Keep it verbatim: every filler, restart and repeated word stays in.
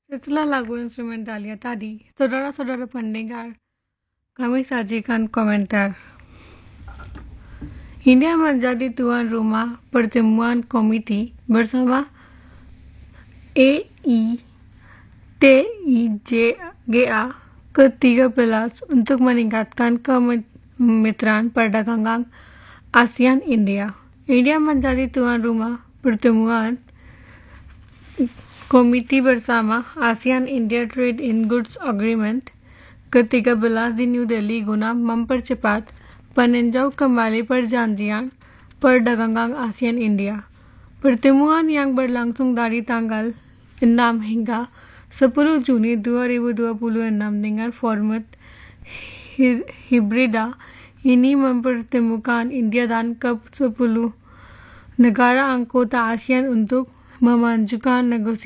Setelah lagu instrumentalia tadi, saudara-saudara pendengar, kami sajikan komentar. India menjadi tuan rumah pertemuan komiti bersama A I T I J G A ke tiga belas untuk meningkatkan kemitraan perdagangan ASEAN India. India menjadi tuan rumah pertemuan komiti bersama ASEAN India Trade in Goods Agreement ke tiga belas di New Delhi guna mempercepat peninjau kembali perjanjian perdagangan ASEAN India. Pertemuan yang berlangsung dari tanggal enam hingga sepuluh Juni dua ribu dua puluh enam dengan format hibrida ini mempertemukan India dan ke sepuluh negara anggota ASEAN untuk memajukan negosiasi